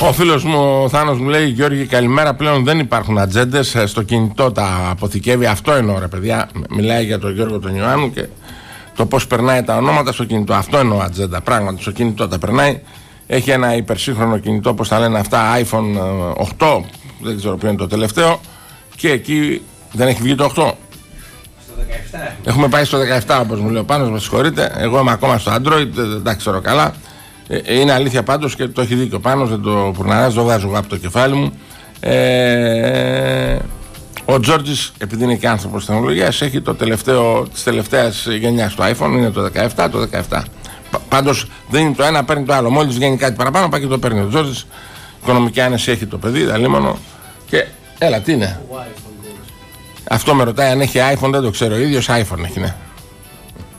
Ο φίλος μου ο Θάνος μου λέει: Γιώργη, καλημέρα. Πλέον δεν υπάρχουν ατζέντες. Στο κινητό τα αποθηκεύει. Αυτό εννοώ, ρε παιδιά. Μιλάει για τον Γιώργο τον Ιωάννου και το πώς περνάει τα ονόματα στο κινητό. Αυτό εννοώ ατζέντα. Πράγματι, στο κινητό τα περνάει. Έχει ένα υπερσύγχρονο κινητό, όπως τα λένε αυτά, iPhone 8. Δεν ξέρω ποιο είναι το τελευταίο. Και εκεί δεν έχει βγει το 8. Στο 17. Έχουμε πάει στο 17, όπως μου λέει ο Πάνος, με συγχωρείτε. Εγώ είμαι ακόμα στο Android, δεν τα ξέρω καλά. Είναι αλήθεια πάντως και το έχει δίκιο ο Πάνος, δεν το πουρναράζει, το βγάζω εγώ από το κεφάλι μου. Ο Τζόρτζης, επειδή είναι και άνθρωπος τεχνολογίας, έχει το τελευταίο της τελευταίας γενιάς του iPhone, είναι το 17, το 17. Πάντως δεν είναι το ένα, παίρνει το άλλο. Μόλις βγαίνει κάτι παραπάνω, πάει και το παίρνει. Ο Τζόρτζης, οικονομική άνεση έχει το παιδί, δαλήμωνο. Και έλα, τι είναι. Αυτό με ρωτάει αν έχει iPhone, δεν το ξέρω. Ο ίδιος iPhone έχει, ναι.